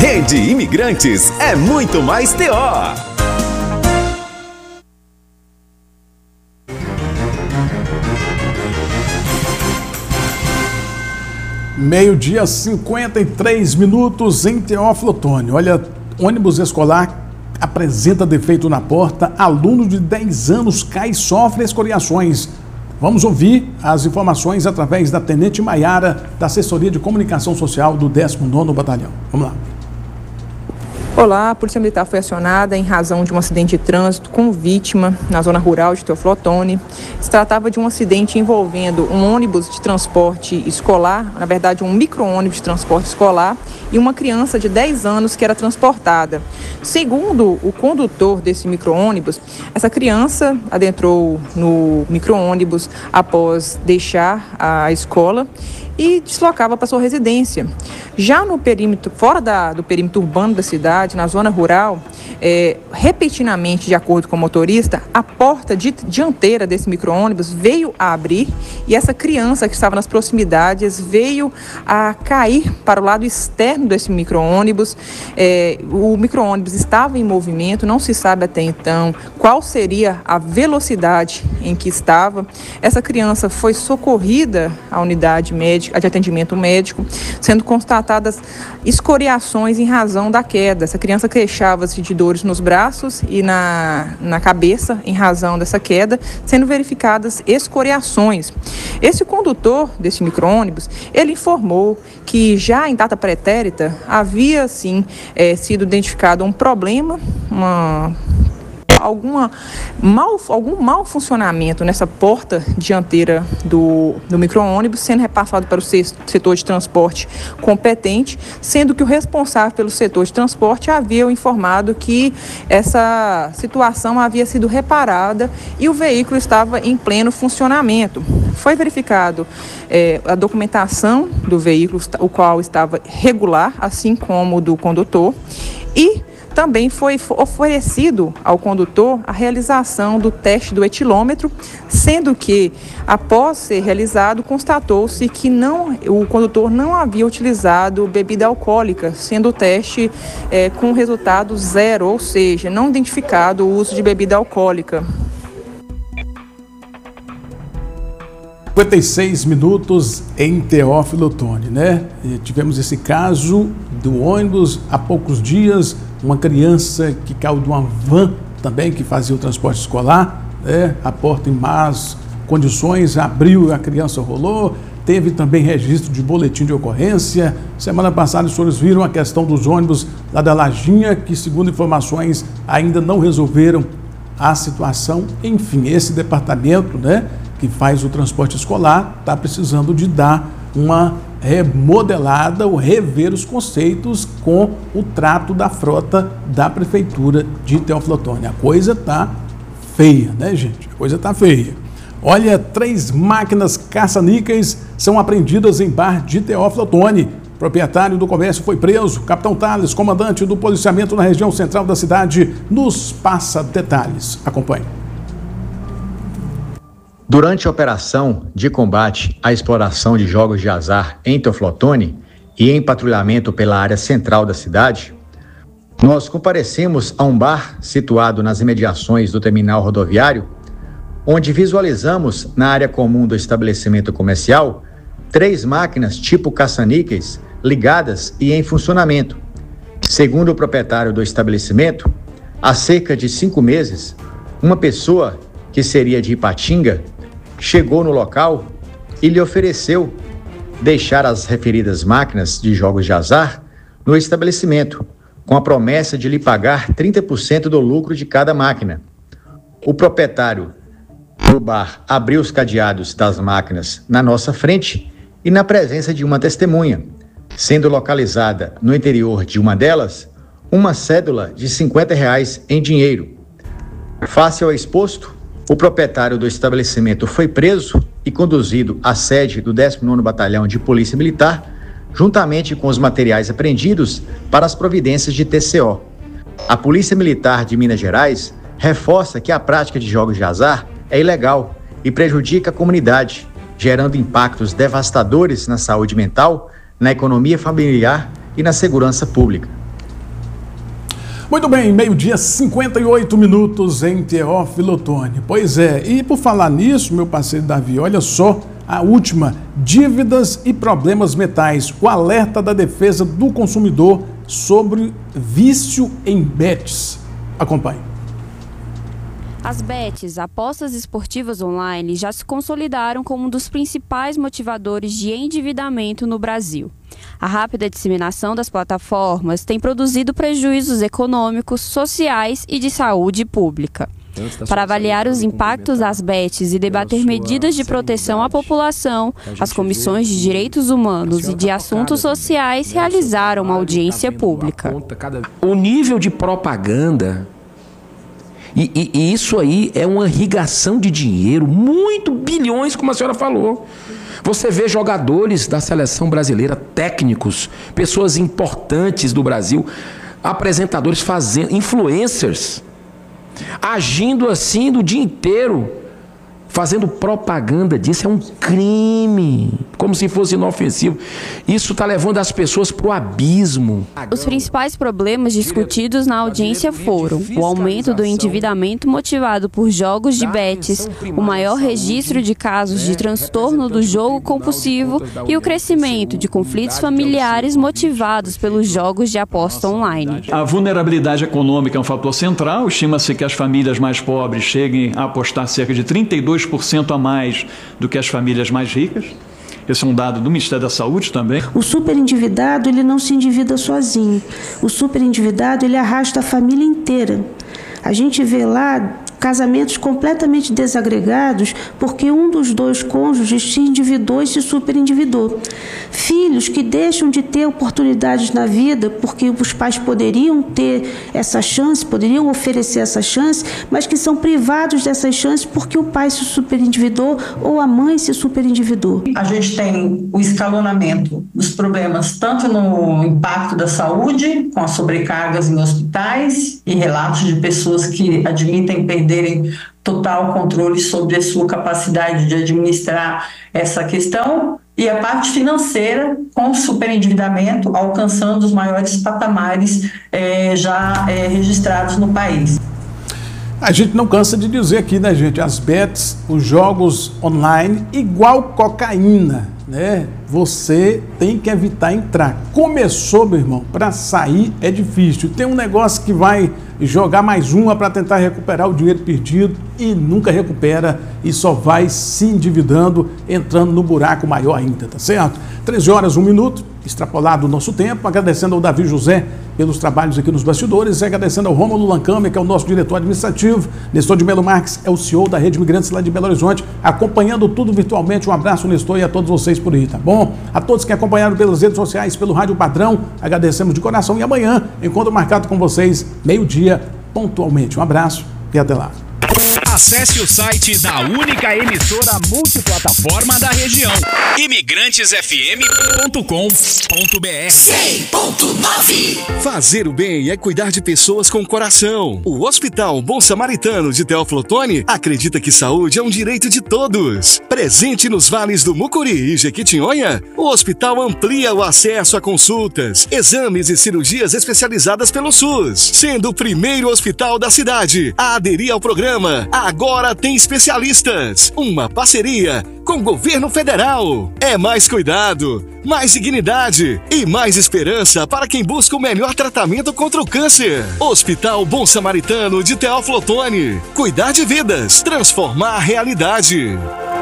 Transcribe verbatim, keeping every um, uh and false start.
Rede Imigrantes é muito mais T O. Meio-dia, cinquenta e três minutos em Teófilo Otoni. Olha, ônibus escolar apresenta defeito na porta, aluno de dez anos cai e sofre escoriações. Vamos ouvir as informações através da Tenente Maiara, da Assessoria de Comunicação Social do décimo nono Batalhão. Vamos lá. Olá, a Polícia Militar foi acionada em razão de um acidente de trânsito com vítima na zona rural de Teófilo Otoni. Se tratava de um acidente envolvendo um ônibus de transporte escolar, na verdade um micro-ônibus de transporte escolar, e uma criança de dez anos que era transportada. Segundo o condutor desse micro-ônibus, essa criança adentrou no micro-ônibus após deixar a escola e deslocava para sua residência. Já no perímetro, fora da, do perímetro urbano da cidade, na zona rural, é, repentinamente, de acordo com o motorista, a porta de, dianteira desse micro-ônibus veio a abrir e essa criança que estava nas proximidades veio a cair para o lado externo desse micro-ônibus. É, o micro-ônibus estava em movimento, não se sabe até então qual seria a velocidade em que estava. Essa criança foi socorrida à unidade médica, de atendimento médico, sendo constatadas escoriações em razão da queda. Essa criança queixava-se de dores nos braços e na, na cabeça em razão dessa queda, sendo verificadas escoriações. Esse condutor desse micro-ônibus, ele informou que já em data pretérita havia, sim, é, sido identificado um problema, uma... Alguma mal, algum mau funcionamento nessa porta dianteira do, do micro-ônibus, sendo repassado para o setor de transporte competente, sendo que o responsável pelo setor de transporte havia informado que essa situação havia sido reparada e o veículo estava em pleno funcionamento. Foi verificado é, a documentação do veículo, o qual estava regular, assim como do condutor, e também foi oferecido ao condutor a realização do teste do etilômetro, sendo que, após ser realizado, constatou-se que não, o condutor não havia utilizado bebida alcoólica, sendo o teste é, com resultado zero, ou seja, não identificado o uso de bebida alcoólica. cinquenta e seis minutos em Teófilo Otoni, né? E tivemos esse caso do ônibus há poucos dias, uma criança que caiu de uma van também que fazia o transporte escolar, né? A porta em más condições, abriu, a criança rolou. Teve também registro de boletim de ocorrência. Semana passada os senhores viram a questão dos ônibus lá da Lajinha, que segundo informações ainda não resolveram a situação. Enfim, esse departamento, né, que faz o transporte escolar, está precisando de dar uma remodelada ou rever os conceitos com o trato da frota da Prefeitura de Teófilo Otoni. A coisa está feia, né, gente? A coisa está feia. Olha, três máquinas caça-níqueis são apreendidas em bar de Teófilo Otoni. O proprietário do comércio foi preso. Capitão Thales, comandante do policiamento na região central da cidade, nos passa detalhes. Acompanhe. Durante a operação de combate à exploração de jogos de azar em Teófilo Otoni e em patrulhamento pela área central da cidade, nós comparecemos a um bar situado nas imediações do terminal rodoviário, onde visualizamos na área comum do estabelecimento comercial três máquinas tipo caça-níqueis ligadas e em funcionamento. Segundo o proprietário do estabelecimento, há cerca de cinco meses, uma pessoa que seria de Ipatinga chegou no local e lhe ofereceu deixar as referidas máquinas de jogos de azar no estabelecimento, com a promessa de lhe pagar trinta por cento do lucro de cada máquina. O proprietário do bar abriu os cadeados das máquinas na nossa frente e na presença de uma testemunha, sendo localizada no interior de uma delas uma cédula de cinquenta reais em dinheiro. Face ao exposto, o proprietário do estabelecimento foi preso e conduzido à sede do décimo nono Batalhão de Polícia Militar, juntamente com os materiais apreendidos para as providências de T C O. A Polícia Militar de Minas Gerais reforça que a prática de jogos de azar é ilegal e prejudica a comunidade, gerando impactos devastadores na saúde mental, na economia familiar e na segurança pública. Muito bem, meio-dia, cinquenta e oito minutos em Teófilo Otoni. Pois é, e por falar nisso, meu parceiro Davi, olha só a última, dívidas e problemas mentais, o alerta da defesa do consumidor sobre vício em bets. Acompanhe. As bets, apostas esportivas online, já se consolidaram como um dos principais motivadores de endividamento no Brasil. A rápida disseminação das plataformas tem produzido prejuízos econômicos, sociais e de saúde pública. Para avaliar os impactos das bets e debater medidas de proteção à população, as comissões de direitos humanos e de assuntos sociais realizaram uma audiência pública. O nível de propaganda, e, e, e isso aí é uma irrigação de dinheiro, muito bilhões, como a senhora falou. Você vê jogadores da seleção brasileira, técnicos, pessoas importantes do Brasil, apresentadores fazendo, influencers, agindo assim do dia inteiro, fazendo propaganda disso. É um crime, como se fosse inofensivo. Isso está levando as pessoas para o abismo. Os principais problemas discutidos na audiência foram o aumento do endividamento motivado por jogos de bets, o maior registro de casos de transtorno do jogo compulsivo e o crescimento de conflitos familiares motivados pelos jogos de aposta online. A vulnerabilidade econômica é um fator central. Estima-se que as famílias mais pobres cheguem a apostar cerca de trinta e dois por cento a mais do que as famílias mais ricas. Esse é um dado do Ministério da Saúde também. O superendividado, ele não se endivida sozinho. O superendividado, ele arrasta a família inteira. A gente vê lá casamentos completamente desagregados porque um dos dois cônjuges se endividou e se superendividou. Filhos que deixam de ter oportunidades na vida porque os pais poderiam ter essa chance, poderiam oferecer essa chance, mas que são privados dessas chances porque o pai se superendividou ou a mãe se superendividou. A gente tem o escalonamento dos problemas tanto no impacto da saúde, com as sobrecargas em hospitais e relatos de pessoas que admitem perderem total controle sobre a sua capacidade de administrar essa questão, e a parte financeira, com o superendividamento alcançando os maiores patamares eh, já eh, registrados no país. A gente não cansa de dizer aqui, né, gente? As bets, os jogos online, igual cocaína, né? Você tem que evitar entrar. Começou, meu irmão, para sair é difícil. Tem um negócio que vai jogar mais uma para tentar recuperar o dinheiro perdido e nunca recupera e só vai se endividando, entrando no buraco maior ainda, tá certo? treze horas, um minuto, extrapolado o nosso tempo, agradecendo ao Davi José pelos trabalhos aqui nos bastidores, e agradecendo ao Rômulo Lancâmara, que é o nosso diretor administrativo. Nestor de Melo Marques é o C E O da Rede Imigrantes lá de Belo Horizonte, acompanhando tudo virtualmente. Um abraço, Nestor, e a todos vocês por aí, tá bom? A todos que acompanharam pelas redes sociais, pelo Rádio Padrão, agradecemos de coração, e amanhã, encontro marcado com vocês, meio-dia, pontualmente. Um abraço e até lá. Acesse o site da única emissora multiplataforma da região, imigrantes f m ponto com ponto b r. cem ponto nove. Fazer o bem é cuidar de pessoas com coração. O Hospital Bom Samaritano de Teófilo Otoni acredita que saúde é um direito de todos. Presente nos vales do Mucuri e Jequitinhonha, o hospital amplia o acesso a consultas, exames e cirurgias especializadas pelo SUS, sendo o primeiro hospital da cidade a aderir ao programa Agora Tem Especialistas, uma parceria com o governo federal. É mais cuidado, mais dignidade e mais esperança para quem busca o melhor tratamento contra o câncer. Hospital Bom Samaritano de Teófilo Otoni. Cuidar de vidas, transformar a realidade.